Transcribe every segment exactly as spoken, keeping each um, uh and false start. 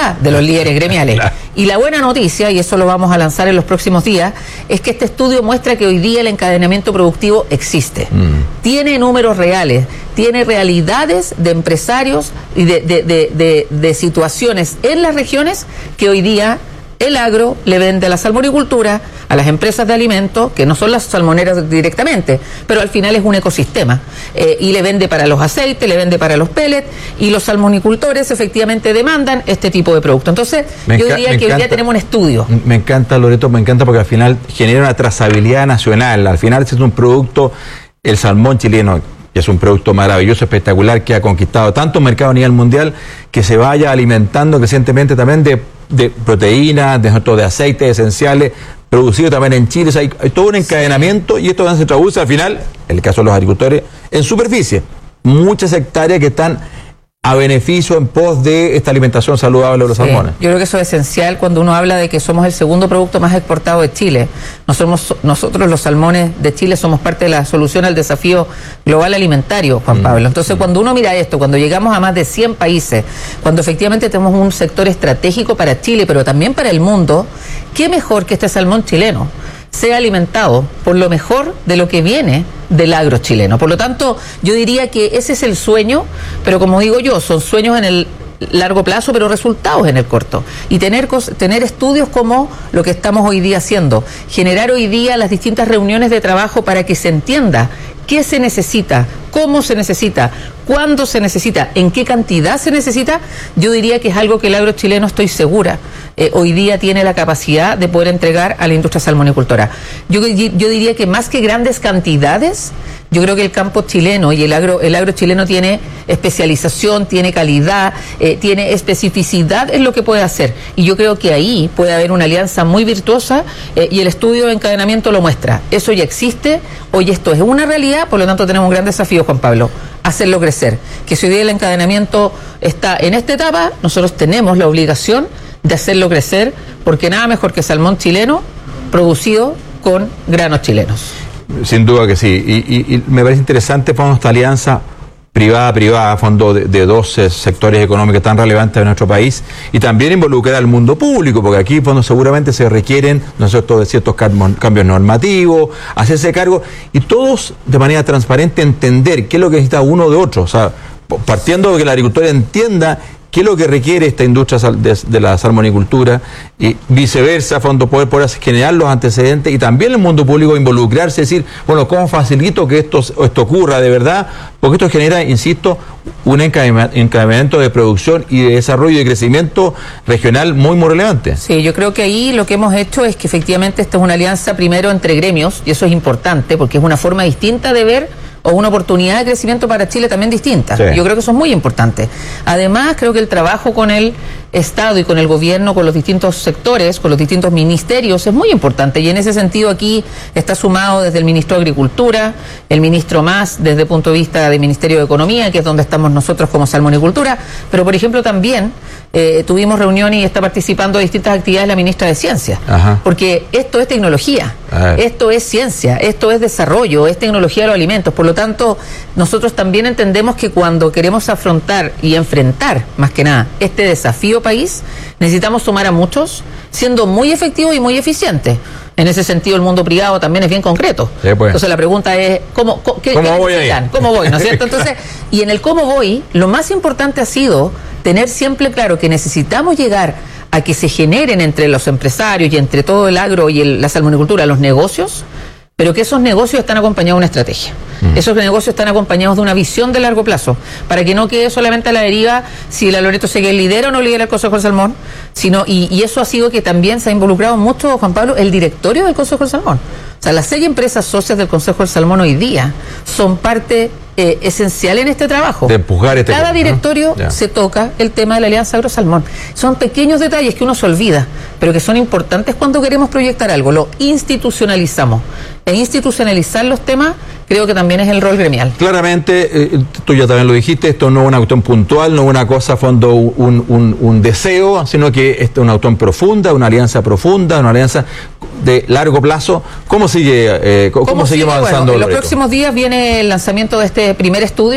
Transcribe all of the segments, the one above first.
unanimidad de los líderes gremiales. Claro. Y la buena noticia, y eso lo vamos a lanzar en los próximos días, es que este estudio muestra que hoy día el encadenamiento productivo existe. Mm. Tiene números reales, tiene realidades de empresarios y de, de, de, de, de situaciones en las regiones que hoy día el agro le vende a la salmonicultura, a las empresas de alimentos, que no son las salmoneras directamente, pero al final es un ecosistema, eh, y le vende para los aceites, le vende para los pellets, y los salmonicultores efectivamente demandan este tipo de producto. Entonces, me yo diría que encanta, hoy día tenemos un estudio. Me encanta, Loreto, me encanta porque al final genera una trazabilidad nacional. Al final es un producto, el salmón chileno, que es un producto maravilloso, espectacular, que ha conquistado tanto mercado a nivel mundial, que se vaya alimentando crecientemente también de, de proteínas, de, de aceites esenciales, producido también en Chile. O sea, hay, hay todo un encadenamiento, y esto se traduce al final, en el caso de los agricultores, en superficie. Muchas hectáreas que están a beneficio en pos de esta alimentación saludable de los sí, salmones. Yo creo que eso es esencial cuando uno habla de que somos el segundo producto más exportado de Chile. Nosotros, nosotros los salmones de Chile somos parte de la solución al desafío global alimentario, Juan mm. Pablo. Entonces, mm. cuando uno mira esto, cuando llegamos a más de cien países, cuando efectivamente tenemos un sector estratégico para Chile, pero también para el mundo, ¿qué mejor que este salmón chileno sea alimentado por lo mejor de lo que viene del agro chileno? Por lo tanto, yo diría que ese es el sueño, pero como digo yo, son sueños en el largo plazo, pero resultados en el corto. Y tener, tener estudios como lo que estamos hoy día haciendo, generar hoy día las distintas reuniones de trabajo para que se entienda qué se necesita, cómo se necesita, cuándo se necesita, en qué cantidad se necesita. Yo diría que es algo que el agro chileno, estoy segura, eh, hoy día tiene la capacidad de poder entregar a la industria salmonicultora. Yo, yo diría que más que grandes cantidades, yo creo que el campo chileno y el agro, el agro chileno tiene especialización, tiene calidad, eh, tiene especificidad en lo que puede hacer. Y yo creo que ahí puede haber una alianza muy virtuosa, eh, y el estudio de encadenamiento lo muestra. Eso ya existe, hoy esto es una realidad, por lo tanto tenemos un gran desafío, Juan Pablo, hacerlo crecer. Que si hoy día el encadenamiento está en esta etapa, nosotros tenemos la obligación de hacerlo crecer, porque nada mejor que salmón chileno producido con granos chilenos. Sin duda que sí, y, y, y me parece interesante fondo esta alianza privada-privada, fondo de, de dos eh, sectores económicos tan relevantes de nuestro país, y también involucrar al mundo público, porque aquí fondo seguramente se requieren, ¿no es cierto?, de ciertos cambios normativos, hacerse cargo, y todos de manera transparente entender qué es lo que necesita uno de otro. O sea, partiendo de que la agricultura entienda qué es lo que requiere esta industria de, de la salmonicultura, y viceversa, fondo poder, poder generar los antecedentes, y también el mundo público involucrarse, decir, bueno, ¿cómo facilito que esto, esto ocurra de verdad? Porque esto genera, insisto, un encadenamiento de producción y de desarrollo y de crecimiento regional muy, muy relevante. Sí, yo creo que ahí lo que hemos hecho es que efectivamente esta es una alianza primero entre gremios, y eso es importante, porque es una forma distinta de ver, o una oportunidad de crecimiento para Chile también distinta. Sí. Yo creo que eso es muy importante. Además, creo que el trabajo con el Estado y con el gobierno, con los distintos sectores, con los distintos ministerios, es muy importante. Y en ese sentido aquí está sumado desde el ministro de Agricultura, el ministro Mas desde el punto de vista del Ministerio de Economía, que es donde estamos nosotros como salmonicultura, pero por ejemplo también eh, tuvimos reuniones y está participando de distintas actividades la ministra de Ciencia. Ajá. Porque esto es tecnología, esto es ciencia, esto es desarrollo, es tecnología de los alimentos. Por lo tanto, nosotros también entendemos que cuando queremos afrontar y enfrentar, más que nada, este desafío país, necesitamos sumar a muchos, siendo muy efectivos y muy eficientes. En ese sentido, el mundo privado también es bien concreto. Sí, pues. Entonces, la pregunta es, ¿cómo, cómo, qué, ¿Cómo, ¿qué voy ahí? ¿Cómo voy? ¿No es cierto? Entonces, y en el cómo voy, lo más importante ha sido tener siempre claro que necesitamos llegar a que se generen entre los empresarios y entre todo el agro y el, la salmonicultura los negocios, pero que esos negocios están acompañados de una estrategia. Mm. Esos negocios están acompañados de una visión de largo plazo, para que no quede solamente a la deriva si la Loreto Seguel lidera o no lidera el Consejo del Salmón, sino, y, y eso ha sido que también se ha involucrado mucho, Juan Pablo, el directorio del Consejo del Salmón. O sea, las seis empresas socias del Consejo del Salmón hoy día son parte eh, esencial en este trabajo. De empujar este Cada directorio ¿no? se toca el tema de la Alianza Agrosalmón. Son pequeños detalles que uno se olvida, pero que son importantes cuando queremos proyectar algo. Lo institucionalizamos. E institucionalizar los temas creo que también es el rol gremial. Claramente, eh, tú ya también lo dijiste, esto no es una cuestión puntual, no es una cosa a fondo, un, un, un deseo, sino que esto es una cuestión profunda, una alianza profunda, una alianza de largo plazo. ¿Cómo sigue? Eh, ¿Cómo, ¿Cómo seguimos sigue? avanzando? Bueno, en los próximos días viene el lanzamiento de este primer estudio.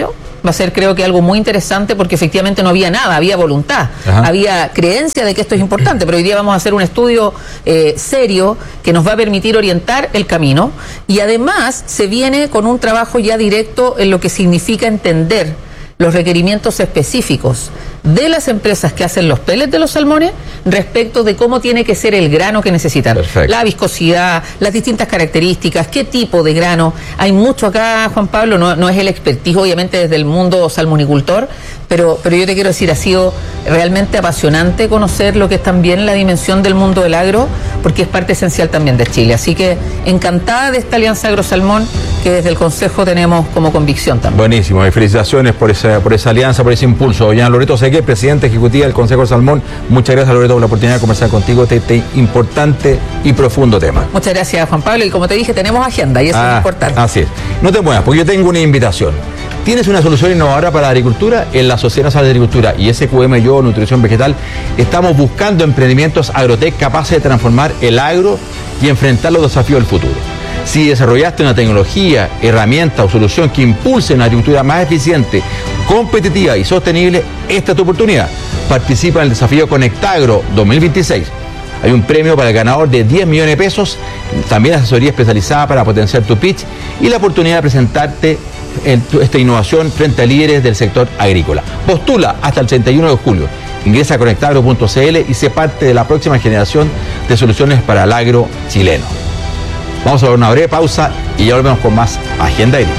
va a ser creo que algo muy interesante porque efectivamente no había nada, había voluntad, Ajá. había creencia de que esto es importante, pero hoy día vamos a hacer un estudio eh, serio que nos va a permitir orientar el camino y además se viene con un trabajo ya directo en lo que significa entender los requerimientos específicos de las empresas que hacen los pellets de los salmones respecto de cómo tiene que ser el grano que necesitan. Perfecto. La viscosidad, las distintas características, qué tipo de grano. Hay mucho acá, Juan Pablo, no, no es el expertise obviamente desde el mundo salmonicultor, pero, pero yo te quiero decir, ha sido realmente apasionante conocer lo que es también la dimensión del mundo del agro, porque es parte esencial también de Chile. Así que encantada de esta alianza agrosalmón que desde el Consejo tenemos como convicción también. Buenísimo, y felicitaciones por esa, por esa alianza, por ese impulso. Doña Loreto Sequé, presidenta ejecutiva del Consejo de Salmón, muchas gracias, Loreto, por la oportunidad de conversar contigo de este importante y profundo tema. Muchas gracias, Juan Pablo, y como te dije, tenemos agenda y eso ah, es importante. Así es. No te muevas, porque yo tengo una invitación. ¿Tienes una solución innovadora para la agricultura? En la Sociedad Nacional de Agricultura y S Q M Yo, Nutrición Vegetal, estamos buscando emprendimientos agrotec capaces de transformar el agro y enfrentar los desafíos del futuro. Si desarrollaste una tecnología, herramienta o solución que impulse una agricultura más eficiente, competitiva y sostenible, esta es tu oportunidad. Participa en el desafío Conectagro dos mil veintiséis. Hay un premio para el ganador de diez millones de pesos, también asesoría especializada para potenciar tu pitch y la oportunidad de presentarte en tu, esta innovación frente a líderes del sector agrícola. Postula hasta el treinta y uno de julio. Ingresa a conectagro punto c l y sé parte de la próxima generación de soluciones para el agro chileno. Vamos a dar una breve pausa y ya volvemos con más Agenda Agrícola.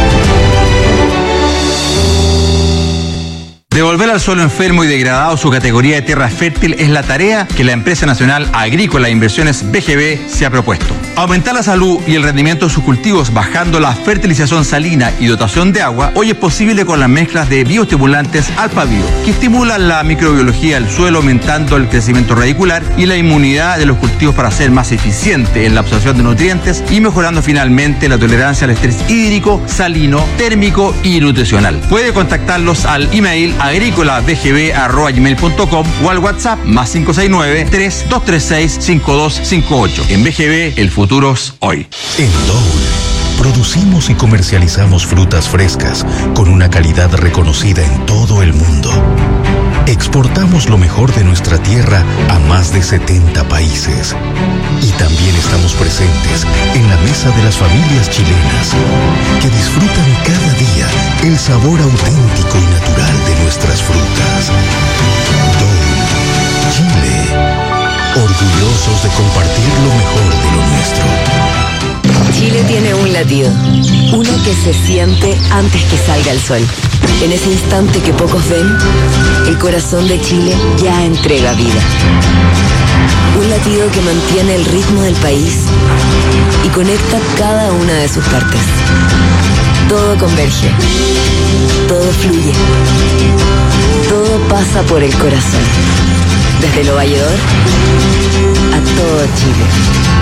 Devolver al suelo enfermo y degradado su categoría de tierra fértil es la tarea que la Empresa Nacional Agrícola e Inversiones B G B se ha propuesto. Aumentar la salud y el rendimiento de sus cultivos bajando la fertilización salina y dotación de agua hoy es posible con las mezclas de bioestimulantes Alpha-Bio, que estimulan la microbiología del suelo aumentando el crecimiento radicular y la inmunidad de los cultivos para ser más eficiente en la absorción de nutrientes y mejorando finalmente la tolerancia al estrés hídrico, salino, térmico y nutricional. Puede contactarlos al email agrícola b g b arroba gmail punto com o al WhatsApp más cinco seis nueve, tres dos tres seis, cinco dos cinco ocho. En B G B, el futuro es hoy. En Dole, producimos y comercializamos frutas frescas con una calidad reconocida en todo el mundo. Exportamos lo mejor de nuestra tierra a más de setenta países. Y también estamos presentes en la mesa de las familias chilenas que disfrutan cada día el sabor auténtico y natural de nuestras frutas. Dole, Chile, orgullosos de compartir lo mejor de lo nuestro. Chile tiene un latido, uno que se siente antes que salga el sol. En ese instante que pocos ven, el corazón de Chile ya entrega vida. Un latido que mantiene el ritmo del país y conecta cada una de sus partes. Todo converge, todo fluye, todo pasa por el corazón. Desde Lo Valledor a todo Chile.